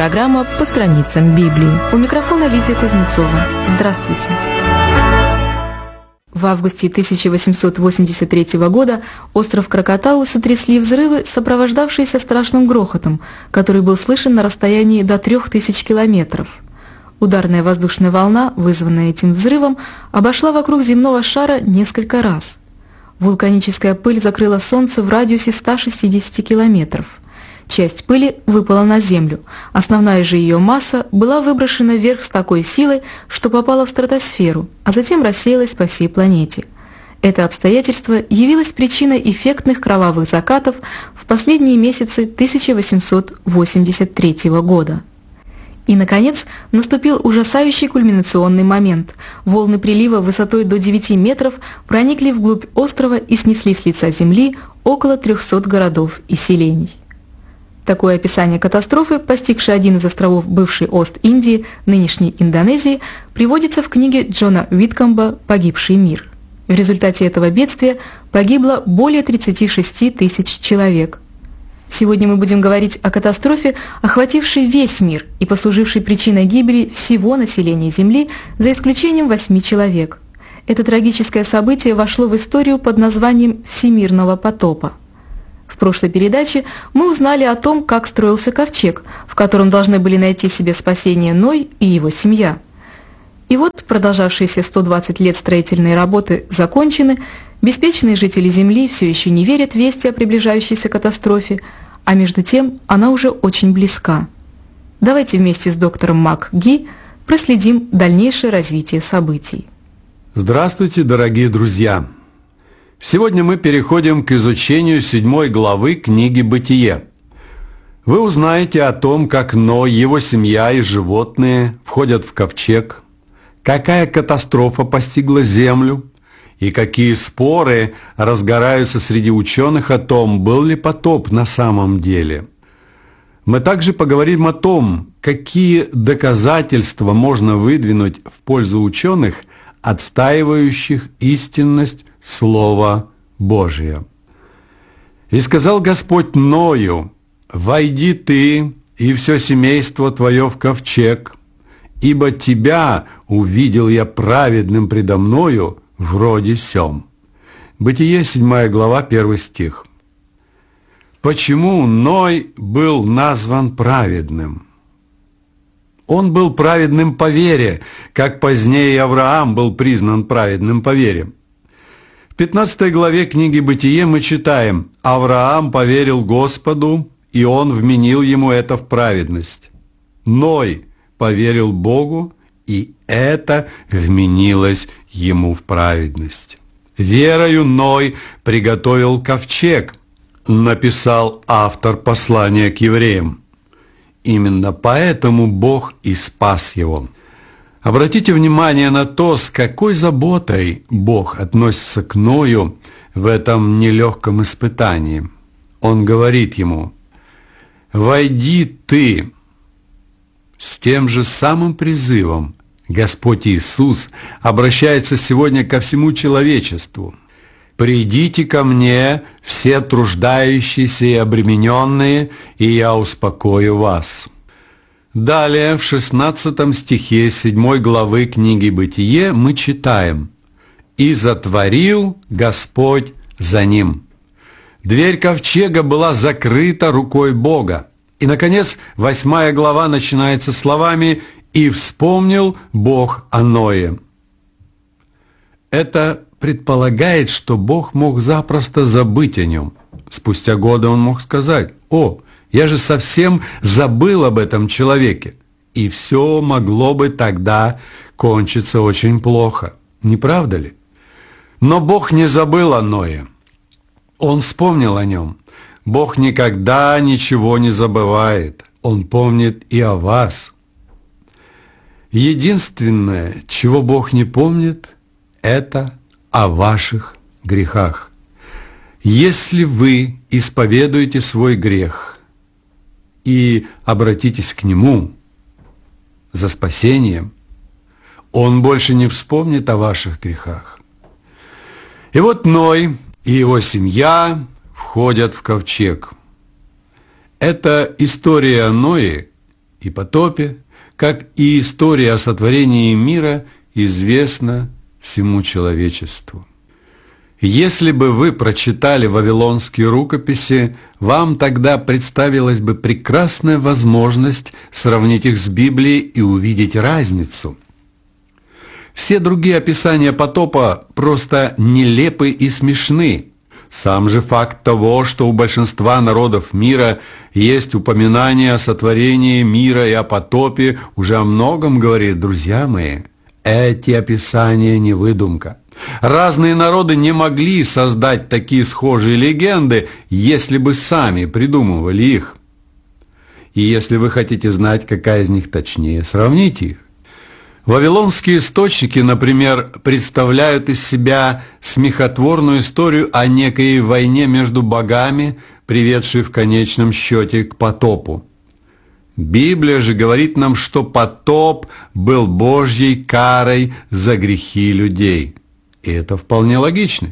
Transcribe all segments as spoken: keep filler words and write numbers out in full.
программа «По страницам Библии». У микрофона Лидия Кузнецова. Здравствуйте. В августе тысяча восемьсот восемьдесят третьего года остров Кракатау сотрясли взрывы, сопровождавшиеся страшным грохотом, который был слышен на расстоянии до трех тысяч километров. Ударная воздушная волна, вызванная этим взрывом, обошла вокруг земного шара несколько раз. Вулканическая пыль закрыла Солнце в радиусе ста шестидесяти километров. Часть пыли выпала на Землю, основная же ее масса была выброшена вверх с такой силой, что попала в стратосферу, а затем рассеялась по всей планете. Это обстоятельство явилось причиной эффектных кровавых закатов в последние месяцы тысяча восемьсот восемьдесят третьего года. И, наконец, наступил ужасающий кульминационный момент. Волны прилива высотой до девяти метров проникли вглубь острова и снесли с лица земли около трехсот городов и селений. Такое описание катастрофы, постигшей один из островов бывшей Ост-Индии, нынешней Индонезии, приводится в книге Джона Уиткомба «Погибший мир». В результате этого бедствия погибло более тридцати шести тысяч человек. Сегодня мы будем говорить о катастрофе, охватившей весь мир и послужившей причиной гибели всего населения Земли, за исключением восьми человек. Это трагическое событие вошло в историю под названием «Всемирного потопа». В прошлой передаче мы узнали о том, как строился ковчег, в котором должны были найти себе спасение Ной и его семья. И вот продолжавшиеся сто двадцать лет строительные работы закончены, беспечные жители Земли все еще не верят в вести о приближающейся катастрофе, а между тем она уже очень близка. Давайте вместе с доктором МакГи проследим дальнейшее развитие событий. Здравствуйте, дорогие друзья! Сегодня мы переходим к изучению седьмой главы книги «Бытие». Вы узнаете о том, как Ной, его семья и животные входят в ковчег, какая катастрофа постигла землю, и какие споры разгораются среди ученых о том, был ли потоп на самом деле. Мы также поговорим о том, какие доказательства можно выдвинуть в пользу ученых, отстаивающих истинность Слова Божия. «И сказал Господь Ною: войди ты и все семейство твое в ковчег, ибо тебя увидел я праведным предо мною вроде сем». Бытие, седьмая глава, первый стих. Почему Ной был назван праведным? Он был праведным по вере, как позднее Авраам был признан праведным по вере. В пятнадцатой главе книги «Бытие» мы читаем: «Авраам поверил Господу, и он вменил ему это в праведность. Ной поверил Богу, и это вменилось ему в праведность. Верою Ной приготовил ковчег», написал автор послания к евреям. Именно поэтому Бог и спас его. Обратите внимание на то, с какой заботой Бог относится к Ною в этом нелегком испытании. Он говорит ему: «Войди ты». С тем же самым призывом Господь Иисус обращается сегодня ко всему человечеству. «Придите ко мне, все труждающиеся и обремененные, и я успокою вас». Далее, в шестнадцатом стихе седьмой главы книги «Бытие» мы читаем: «И затворил Господь за ним». Дверь ковчега была закрыта рукой Бога. И, наконец, восьмая глава начинается словами: «И вспомнил Бог о Ное». Это предполагает, что Бог мог запросто забыть о нем. Спустя годы он мог сказать: «О, я же совсем забыл об этом человеке». И все могло бы тогда кончиться очень плохо. Не правда ли? Но Бог не забыл о Ное. Он вспомнил о нем. Бог никогда ничего не забывает. Он помнит и о вас. Единственное, чего Бог не помнит, это о ваших грехах. Если вы исповедуете свой грех и обратитесь к Нему за спасением, Он больше не вспомнит о ваших грехах. И вот Ной и его семья входят в ковчег. Эта история о Ное и потопе, как и история о сотворении мира, известна всему человечеству. Если бы вы прочитали вавилонские рукописи, вам тогда представилась бы прекрасная возможность сравнить их с Библией и увидеть разницу. Все другие описания потопа просто нелепы и смешны. Сам же факт того, что у большинства народов мира есть упоминание о сотворении мира и о потопе, уже о многом говорит, друзья мои. Эти описания не выдумка. Разные народы не могли создать такие схожие легенды, если бы сами придумывали их. И если вы хотите знать, какая из них точнее, сравните их. Вавилонские источники, например, представляют из себя смехотворную историю о некой войне между богами, приведшей в конечном счете к потопу. Библия же говорит нам, что потоп был Божьей карой за грехи людей. И это вполне логично.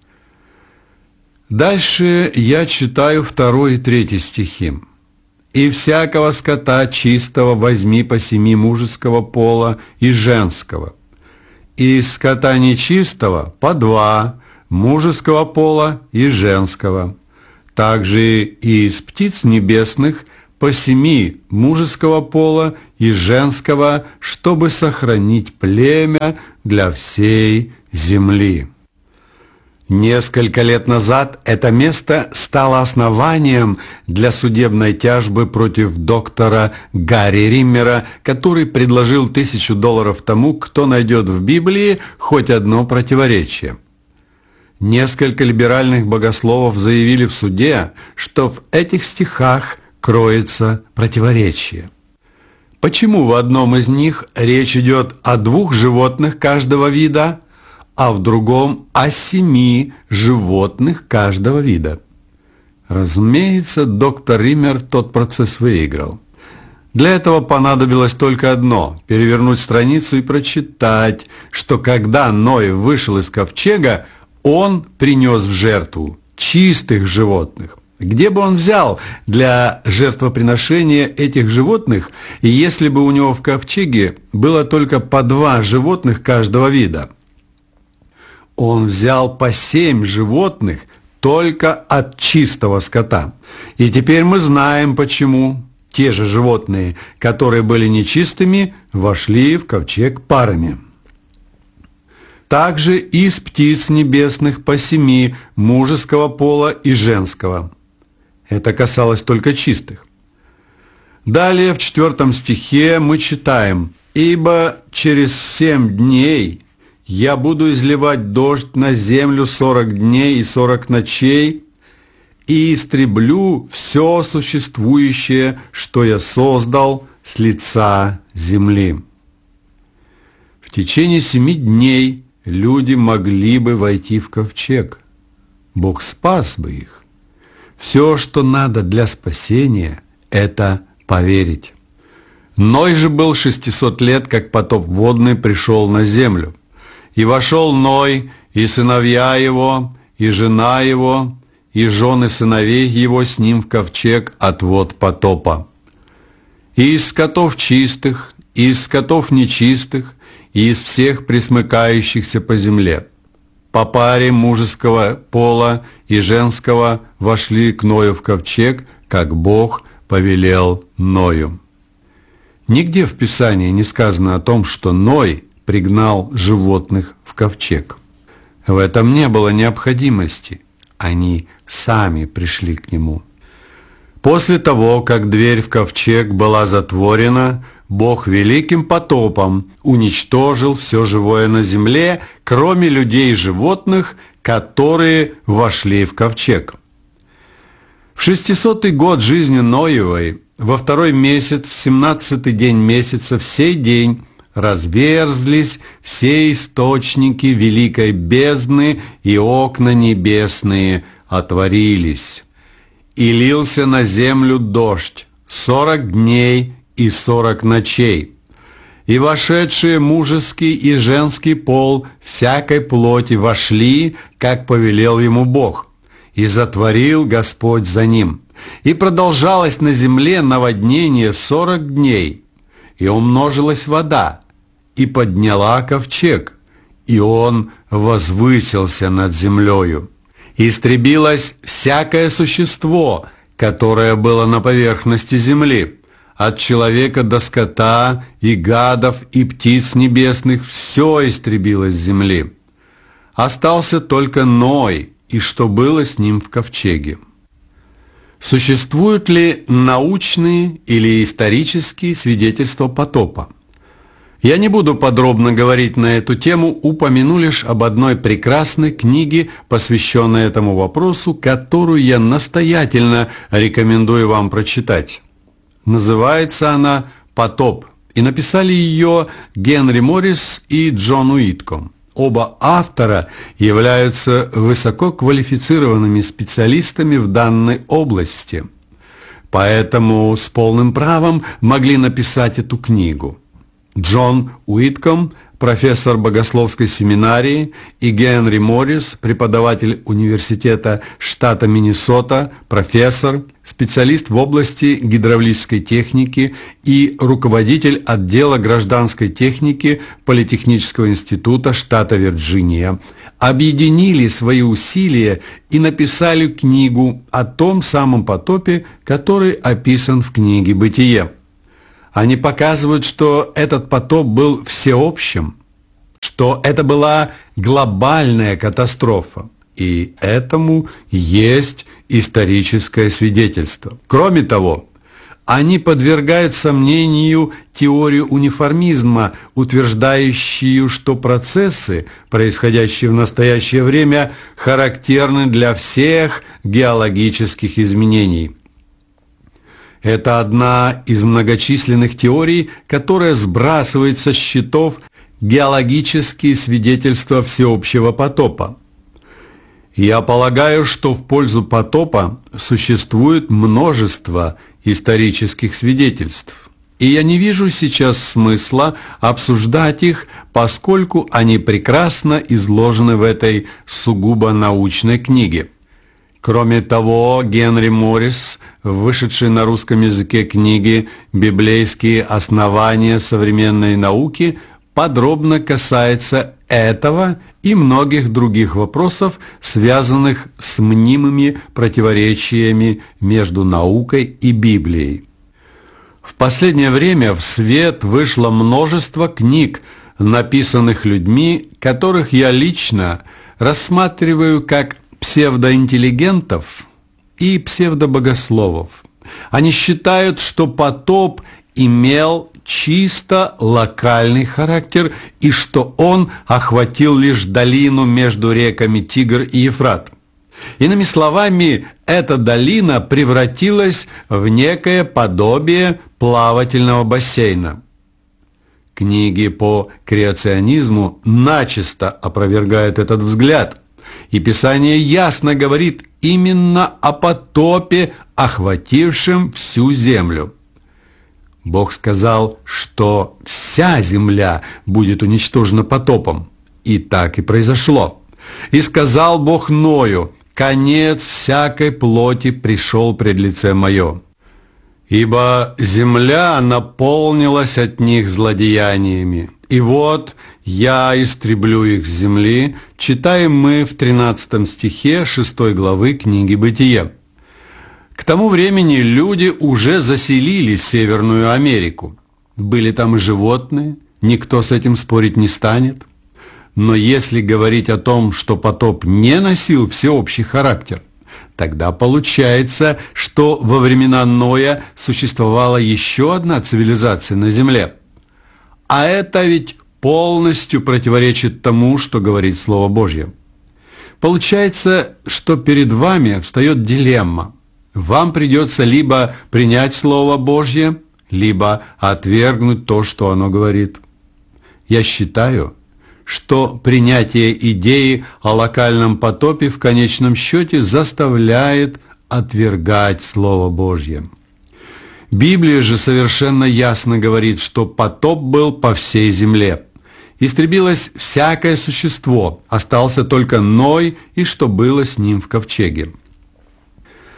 Дальше я читаю второй и третий стихи. «И всякого скота чистого возьми по семи мужеского пола и женского, и из скота нечистого по два мужеского пола и женского, также и из птиц небесных по семи мужеского пола и женского, чтобы сохранить племя для всей земли». Несколько лет назад это место стало основанием для судебной тяжбы против доктора Гарри Риммера, который предложил тысячу долларов тому, кто найдет в Библии хоть одно противоречие. Несколько либеральных богословов заявили в суде, что в этих стихах кроется противоречие. Почему в одном из них речь идет о двух животных каждого вида, а в другом о семи животных каждого вида? Разумеется, доктор Риммер тот процесс выиграл. Для этого понадобилось только одно – перевернуть страницу и прочитать, что когда Ной вышел из ковчега, он принес в жертву чистых животных. Где бы он взял для жертвоприношения этих животных, если бы у него в ковчеге было только по два животных каждого вида? Он взял по семь животных только от чистого скота. И теперь мы знаем, почему те же животные, которые были нечистыми, вошли в ковчег парами. Также из птиц небесных по семи мужеского пола и женского. Это касалось только чистых. Далее в четвертом стихе мы читаем: «Ибо через семь дней я буду изливать дождь на землю сорок дней и сорок ночей, и истреблю все существующее, что я создал с лица земли». В течение семи дней люди могли бы войти в ковчег. Бог спас бы их. Все, что надо для спасения, это поверить. Ной же был шестьсот лет, как потоп водный пришел на землю. И вошел Ной, и сыновья его, и жена его, и жены сыновей его с ним в ковчег от вод потопа. И из скотов чистых, и из скотов нечистых, и из всех пресмыкающихся по земле, по паре мужеского пола и женского вошли к Ною в ковчег, как Бог повелел Ною. Нигде в Писании не сказано о том, что Ной пригнал животных в ковчег. В этом не было необходимости. Они сами пришли к нему. После того, как дверь в ковчег была затворена, Бог великим потопом уничтожил все живое на земле, кроме людей и животных, которые вошли в ковчег. В шестисотый год жизни Ноевой, во второй месяц, в семнадцатый день месяца, в сей день разверзлись все источники великой бездны, и окна небесные отворились. И лился на землю дождь сорок дней и сорок ночей. И вошедшие мужеский и женский пол всякой плоти вошли, как повелел ему Бог, и затворил Господь за ним. И продолжалось на земле наводнение сорок дней, и умножилась вода, и подняла ковчег, и он возвысился над землею. Истребилось всякое существо, которое было на поверхности земли, от человека до скота, и гадов, и птиц небесных, все истребилось с земли. Остался только Ной, и что было с ним в ковчеге. Существуют ли научные или исторические свидетельства потопа? Я не буду подробно говорить на эту тему, упомяну лишь об одной прекрасной книге, посвященной этому вопросу, которую я настоятельно рекомендую вам прочитать. Называется она «Потоп», и написали ее Генри Моррис и Джон Уитком. Оба автора являются высококвалифицированными специалистами в данной области, поэтому с полным правом могли написать эту книгу. Джон Уитком, профессор богословской семинарии, и Генри Моррис, преподаватель университета штата Миннесота, профессор, специалист в области гидравлической техники и руководитель отдела гражданской техники Политехнического института штата Вирджиния, объединили свои усилия и написали книгу о том самом потопе, который описан в книге «Бытие». Они показывают, что этот потоп был всеобщим, что это была глобальная катастрофа, и этому есть историческое свидетельство. Кроме того, они подвергают сомнению теорию униформизма, утверждающую, что процессы, происходящие в настоящее время, характерны для всех геологических изменений. Это одна из многочисленных теорий, которая сбрасывает со счетов геологические свидетельства всеобщего потопа. Я полагаю, что в пользу потопа существует множество исторических свидетельств, и я не вижу сейчас смысла обсуждать их, поскольку они прекрасно изложены в этой сугубо научной книге. Кроме того, Генри Моррис, вышедший на русском языке книги «Библейские основания современной науки», подробно касается этого и многих других вопросов, связанных с мнимыми противоречиями между наукой и Библией. В последнее время в свет вышло множество книг, написанных людьми, которых я лично рассматриваю как псевдоинтеллигентов и псевдобогословов. Они считают, что потоп имел чисто локальный характер и что он охватил лишь долину между реками Тигр и Ефрат. Иными словами, эта долина превратилась в некое подобие плавательного бассейна. Книги по креационизму начисто опровергают этот взгляд, и Писание ясно говорит именно о потопе, охватившем всю землю. Бог сказал, что вся земля будет уничтожена потопом, и так и произошло. И сказал Бог Ною: «Конец всякой плоти пришел пред лице мое, ибо земля наполнилась от них злодеяниями. И вот я истреблю их с земли», читаем мы в тринадцатом стихе шестой главы книги «Бытие». К тому времени люди уже заселили Северную Америку. Были там и животные, никто с этим спорить не станет. Но если говорить о том, что потоп не носил всеобщий характер, тогда получается, что во времена Ноя существовала еще одна цивилизация на земле. А это ведь полностью противоречит тому, что говорит Слово Божье. Получается, что перед вами встает дилемма. Вам придется либо принять Слово Божье, либо отвергнуть то, что оно говорит. Я считаю, что принятие идеи о локальном потопе в конечном счете заставляет отвергать Слово Божье. Библия же совершенно ясно говорит, что потоп был по всей земле. Истребилось всякое существо, остался только Ной и что было с ним в ковчеге.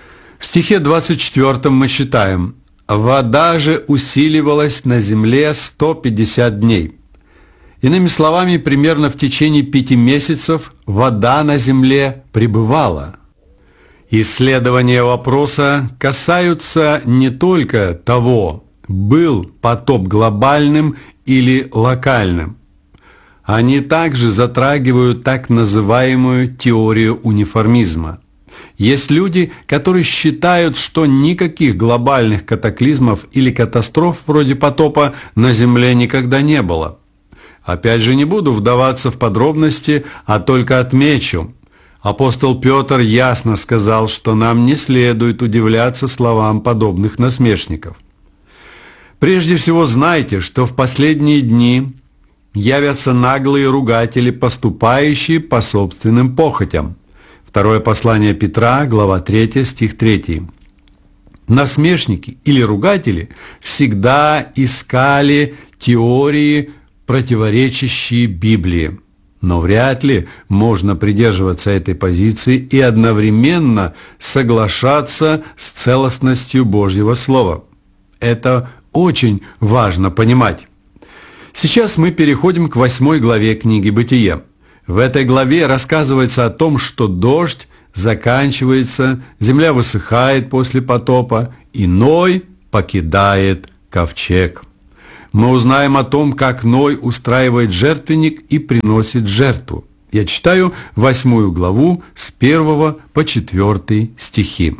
В стихе двадцать четвёртом мы читаем: «Вода же усиливалась на земле сто пятьдесят дней». Иными словами, примерно в течение пяти месяцев вода на земле пребывала. Исследования вопроса касаются не только того, был потоп глобальным или локальным. Они также затрагивают так называемую теорию униформизма. Есть люди, которые считают, что никаких глобальных катаклизмов или катастроф вроде потопа на Земле никогда не было. Опять же, не буду вдаваться в подробности, а только отмечу. Апостол Петр ясно сказал, что нам не следует удивляться словам подобных насмешников. Прежде всего, знайте, что в последние дни явятся наглые ругатели, поступающие по собственным похотям. Второе послание Петра, глава третья, стих третий. Насмешники или ругатели всегда искали теории, противоречащие Библии. Но вряд ли можно придерживаться этой позиции и одновременно соглашаться с целостностью Божьего Слова. Это очень важно понимать. Сейчас мы переходим к восьмой главе книги «Бытие». В этой главе рассказывается о том, что дождь заканчивается, земля высыхает после потопа, и Ной покидает ковчег. Мы узнаем о том, как Ной устраивает жертвенник и приносит жертву. Я читаю восьмую главу с первого по четвертый стихи.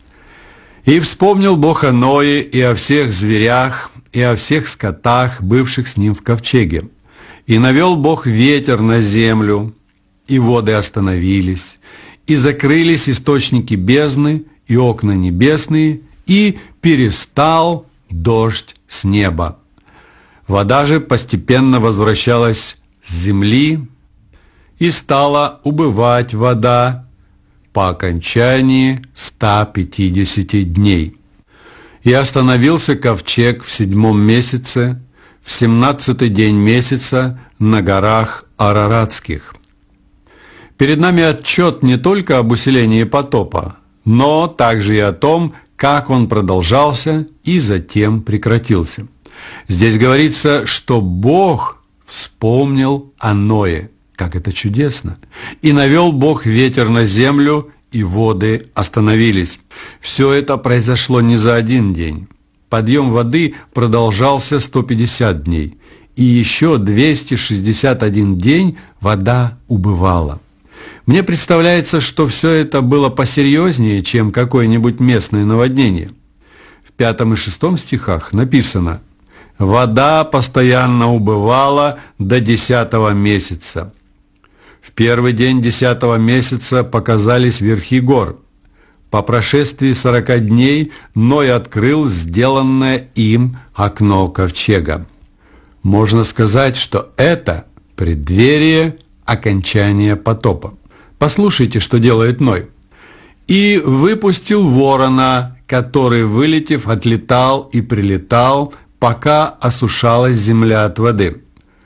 «И вспомнил Бог о Ное и о всех зверях, и о всех скотах, бывших с ним в ковчеге. И навел Бог ветер на землю, и воды остановились, и закрылись источники бездны, и окна небесные, и перестал дождь с неба. Вода же постепенно возвращалась с земли, и стала убывать вода по окончании ста пятидесяти дней. И остановился ковчег в седьмом месяце, в семнадцатый день месяца на горах Араратских». Перед нами отчет не только об усилении потопа, но также и о том, как он продолжался и затем прекратился. Здесь говорится, что Бог вспомнил о Ное. Как это чудесно! «И навел Бог ветер на землю, и воды остановились». Все это произошло не за один день. Подъем воды продолжался сто пятьдесят дней, и еще двести шестьдесят один день вода убывала. Мне представляется, что все это было посерьезнее, чем какое-нибудь местное наводнение. В пятом и шестом стихах написано: «Вода постоянно убывала до десятого месяца. В первый день десятого месяца показались верхи гор. По прошествии сорока дней Ной открыл сделанное им окно ковчега». Можно сказать, что это преддверие окончания потопа. Послушайте, что делает Ной. «И выпустил ворона, который, вылетев, отлетал и прилетал, пока осушалась земля от воды.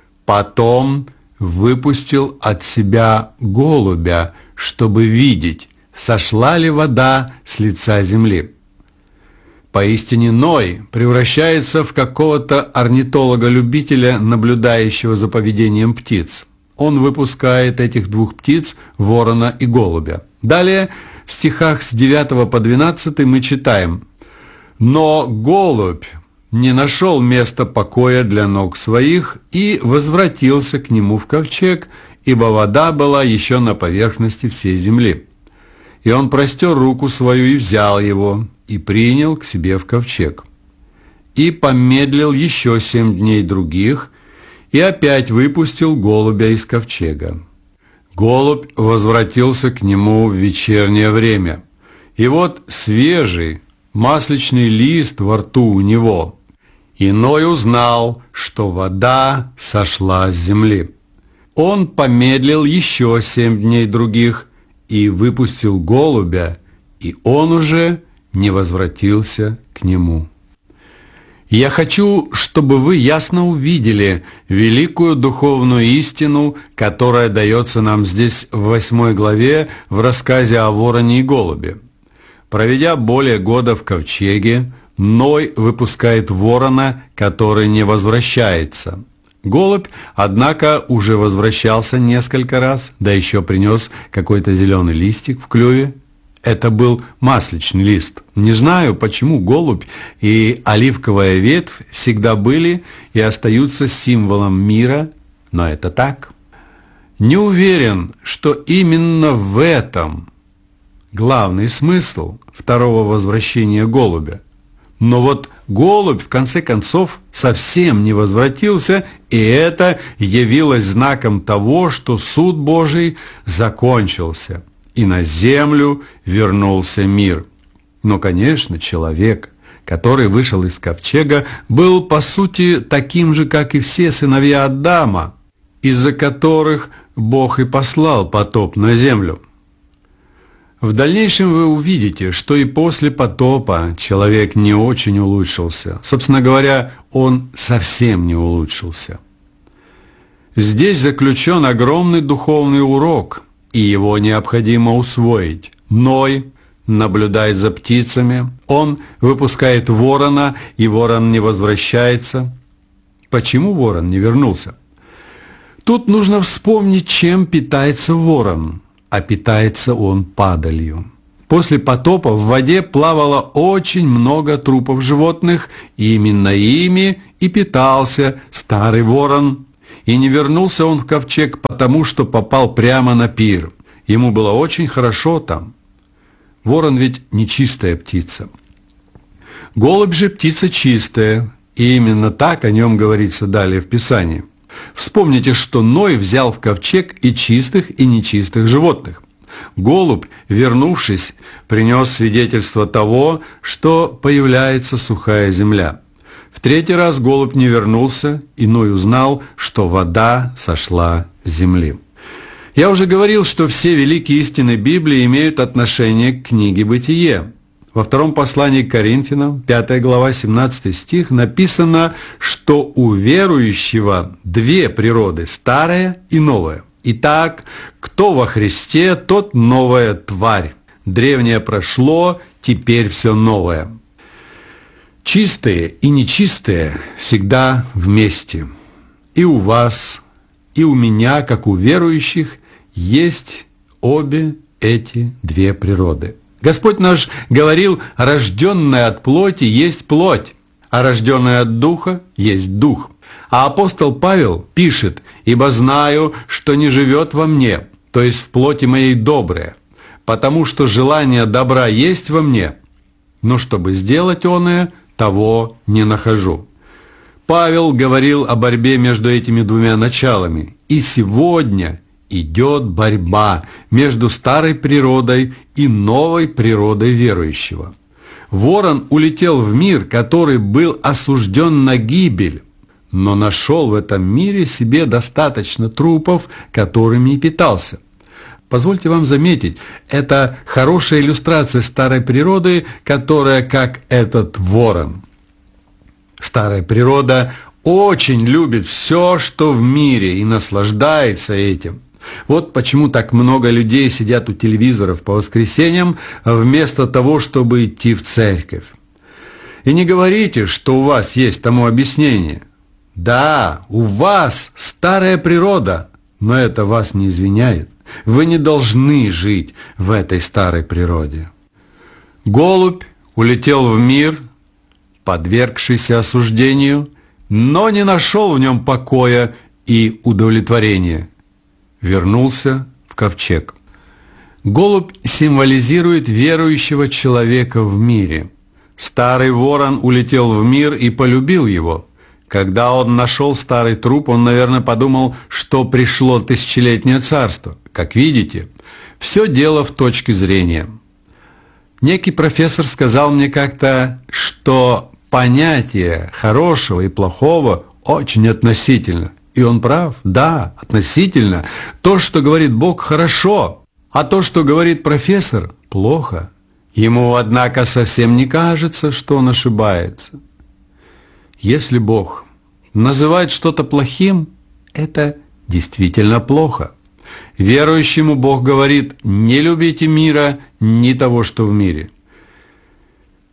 Потом выпустил от себя голубя, чтобы видеть, сошла ли вода с лица земли». Поистине Ной превращается в какого-то орнитолога-любителя, наблюдающего за поведением птиц. Он выпускает этих двух птиц, ворона и голубя. Далее в стихах с девятого по двенадцатый мы читаем: «Но голубь не нашел места покоя для ног своих и возвратился к нему в ковчег, ибо вода была еще на поверхности всей земли. И он простер руку свою и взял его, и принял к себе в ковчег. И помедлил еще семь дней других, и опять выпустил голубя из ковчега. Голубь возвратился к нему в вечернее время, и вот свежий масличный лист во рту у него. И Ной узнал, что вода сошла с земли. Он помедлил еще семь дней других и выпустил голубя, и он уже не возвратился к нему». Я хочу, чтобы вы ясно увидели великую духовную истину, которая дается нам здесь в восьмой главе в рассказе о вороне и голубе. Проведя более года в ковчеге, Ной выпускает ворона, который не возвращается. Голубь, однако, уже возвращался несколько раз, да еще принес какой-то зеленый листик в клюве. Это был масличный лист. Не знаю, почему голубь и оливковая ветвь всегда были и остаются символом мира, но это так. Не уверен, что именно в этом главный смысл второго возвращения голубя. Но вот голубь, в конце концов, совсем не возвратился, и это явилось знаком того, что суд Божий закончился, и на землю вернулся мир. Но, конечно, человек, который вышел из ковчега, был, по сути, таким же, как и все сыновья Адама, из-за которых Бог и послал потоп на землю. В дальнейшем вы увидите, что и после потопа человек не очень улучшился. Собственно говоря, он совсем не улучшился. Здесь заключен огромный духовный урок, и его необходимо усвоить. Ной наблюдает за птицами, он выпускает ворона, и ворон не возвращается. Почему ворон не вернулся? Тут нужно вспомнить, чем питается ворон. А питается он падалью. После потопа в воде плавало очень много трупов животных, и именно ими и питался старый ворон. И не вернулся он в ковчег, потому что попал прямо на пир. Ему было очень хорошо там. Ворон ведь нечистая птица. Голубь же птица чистая, и именно так о нем говорится далее в Писании. Вспомните, что Ной взял в ковчег и чистых, и нечистых животных. Голубь, вернувшись, принес свидетельство того, что появляется сухая земля. В третий раз голубь не вернулся, и Ной узнал, что вода сошла с земли. Я уже говорил, что все великие истины Библии имеют отношение к книге «Бытие». Во втором послании к Коринфянам, пятая глава, семнадцатый стих, написано, что у верующего две природы, старая и новая. Итак, кто во Христе, тот новая тварь. Древнее прошло, теперь все новое. Чистые и нечистые всегда вместе. И у вас, и у меня, как у верующих, есть обе эти две природы. Господь наш говорил, рожденная от плоти есть плоть, а рожденная от духа есть дух. А апостол Павел пишет, ибо знаю, что не живет во мне, то есть в плоти моей доброе, потому что желание добра есть во мне, но чтобы сделать оное, того не нахожу. Павел говорил о борьбе между этими двумя началами, и сегодня идет борьба между старой природой и новой природой верующего. Ворон улетел в мир, который был осужден на гибель, но нашел в этом мире себе достаточно трупов, которыми и питался. Позвольте вам заметить, это хорошая иллюстрация старой природы, которая как этот ворон. Старая природа очень любит все, что в мире, и наслаждается этим. Вот почему так много людей сидят у телевизоров по воскресеньям, вместо того, чтобы идти в церковь. И не говорите, что у вас есть тому объяснение. Да, у вас старая природа, но это вас не извиняет. Вы не должны жить в этой старой природе. Голубь улетел в мир, подвергшийся осуждению, но не нашел в нем покоя и удовлетворения. Вернулся в ковчег. Голубь символизирует верующего человека в мире. Старый ворон улетел в мир и полюбил его. Когда он нашел старый труп, он, наверное, подумал, что пришло тысячелетнее царство. Как видите, все дело в точке зрения. Некий профессор сказал мне как-то, что понятие хорошего и плохого очень относительно. И он прав, да, относительно. То, что говорит Бог, хорошо, а то, что говорит профессор, плохо. Ему, однако, совсем не кажется, что он ошибается. Если Бог называет что-то плохим, это действительно плохо. Верующему Бог говорит, не любите мира, ни того, что в мире.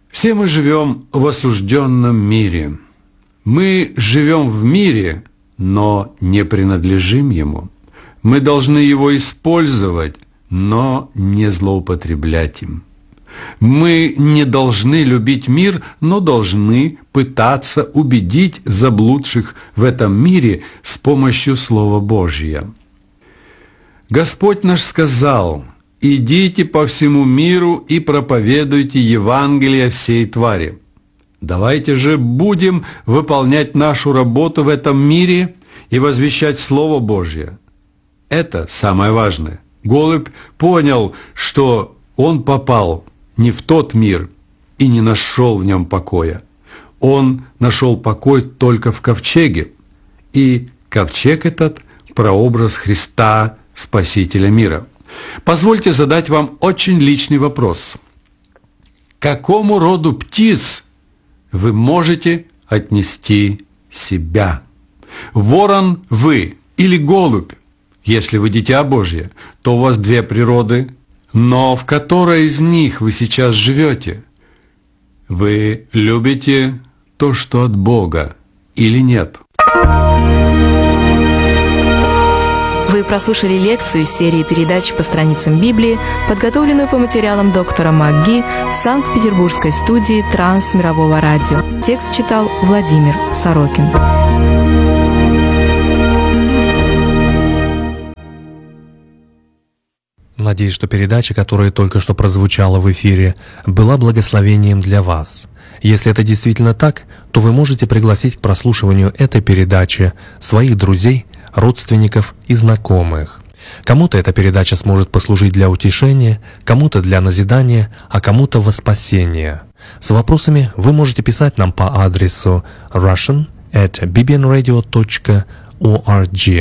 Все мы живем в осужденном мире. Мы живем в мире, но не принадлежим ему. Мы должны его использовать, но не злоупотреблять им. Мы не должны любить мир, но должны пытаться убедить заблудших в этом мире с помощью Слова Божьего. Господь наш сказал: «Идите по всему миру и проповедуйте Евангелие всей твари». Давайте же будем выполнять нашу работу в этом мире и возвещать Слово Божье. Это самое важное. Голубь понял, что он попал не в тот мир и не нашел в нем покоя. Он нашел покой только в ковчеге. И ковчег этот – прообраз Христа, Спасителя мира. Позвольте задать вам очень личный вопрос. К какому роду птиц вы можете отнести себя? Ворон вы или голубь? Если вы дитя Божье, то у вас две природы, но в которой из них вы сейчас живете? Вы любите то, что от Бога, или нет? Вы прослушали лекцию из серии передач по страницам Библии, подготовленную по материалам доктора МакГи в Санкт-Петербургской студии Трансмирового радио. Текст читал Владимир Сорокин. Надеюсь, что передача, которая только что прозвучала в эфире, была благословением для вас. Если это действительно так, то вы можете пригласить к прослушиванию этой передачи своих друзей, родственников и знакомых. Кому-то эта передача сможет послужить для утешения, кому-то для назидания, а кому-то во спасение. С вопросами вы можете писать нам по адресу russian at bbnradio dot org.